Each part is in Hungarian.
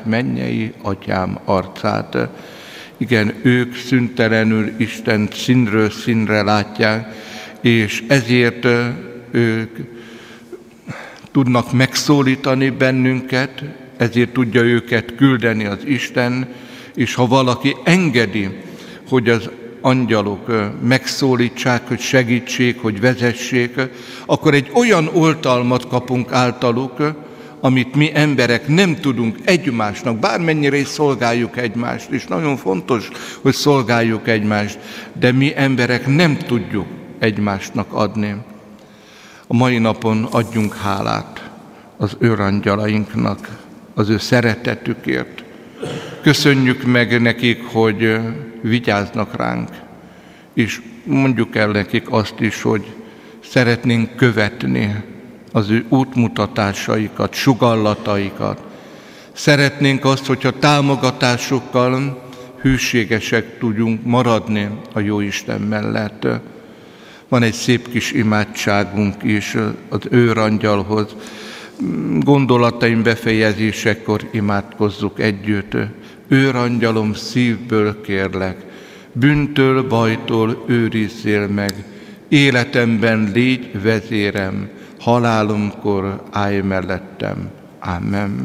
mennyei Atyám arcát. Igen, ők szüntelenül Istent színről színre látják, és ezért ők tudnak megszólítani bennünket, ezért tudja őket küldeni az Isten, és ha valaki engedi, hogy az angyalok megszólítsák, hogy segítsék, hogy vezessék, akkor egy olyan oltalmat kapunk általuk, amit mi emberek nem tudunk egymásnak, bármennyire is szolgáljuk egymást, és nagyon fontos, hogy szolgáljuk egymást, de mi emberek nem tudjuk egymásnak adni. A mai napon adjunk hálát az őrangyalainknak, az ő szeretetükért. Köszönjük meg nekik, hogy vigyáznak ránk, és mondjuk el nekik azt is, hogy szeretnénk követni az ő útmutatásaikat, sugallataikat. Szeretnénk azt, hogyha támogatásukkal hűségesek tudjunk maradni a Jóisten mellett. Van egy szép kis imádságunk is az őrangyalhoz. Gondolataim befejezésekor imádkozzuk együtt. Őrangyalom, szívből kérlek, bűntől, bajtól őrizzél meg, életemben légy vezérem, halálomkor állj mellettem. Amen.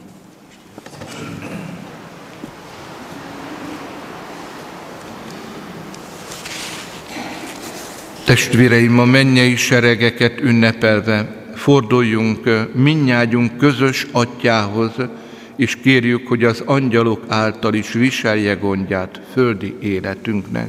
Testvéreim, a mennyei seregeket ünnepelve forduljunk mindnyájunk közös Atyához, és kérjük, hogy az angyalok által is viselje gondját földi életünknek.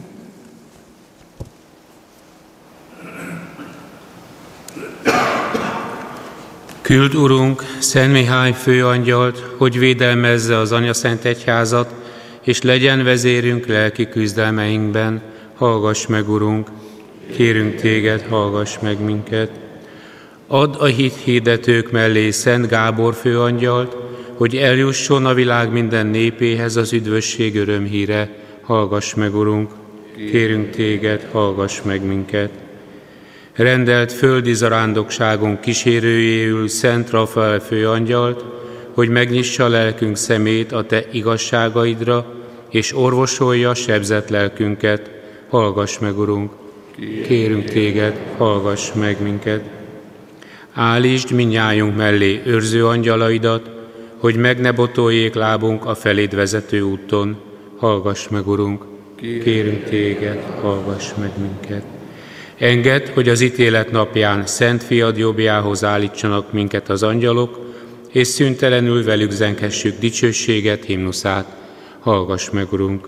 Küld, Urunk, Szent Mihály főangyalt, hogy védelmezze az Anyaszent Egyházat, és legyen vezérünk lelki küzdelmeinkben. Hallgass meg, Urunk! Kérünk Téged, hallgass meg minket! Add a hit hirdetők mellé Szent Gábor főangyalt, hogy eljusson a világ minden népéhez az üdvösség örömhíre. Hallgass meg, Urunk! Kérünk Téged, hallgass meg minket! Rendelt földi zarándokságunk kísérőjéül Szent Rafael főangyalt, hogy megnyissa a lelkünk szemét a Te igazságaidra, és orvosolja sebzett lelkünket. Hallgass meg, Urunk! Kérünk Téged, hallgass meg minket! Állítsd mindnyájunk mellé őrző angyalaidat, hogy meg ne botoljék lábunk a feléd vezető úton. Hallgass meg, Urunk! Kérünk Téged, hallgass meg minket! Engedd, hogy az ítélet napján Szent Fiad jobbjához állítsanak minket az angyalok, és szüntelenül velük zengessük dicsőséget, himnuszát. Hallgass meg, Urunk!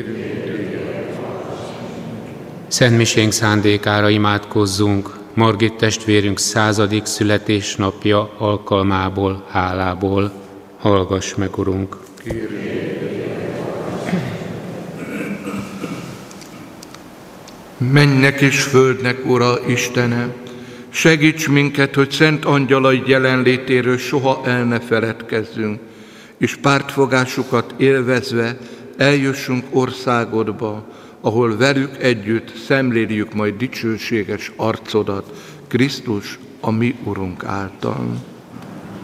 Szent misénk szándékára imádkozzunk, Margit testvérünk 100. születésnapja alkalmából, hálából. Hallgass meg, Urunk! Mennek és földnek, Ura Istene, segíts minket, hogy szent angyalaid jelenlétéről soha el ne feledkezzünk, és pártfogásukat élvezve eljussunk országodba, ahol velük együtt szemléljük majd dicsőséges arcodat, Krisztus, a mi Urunk által.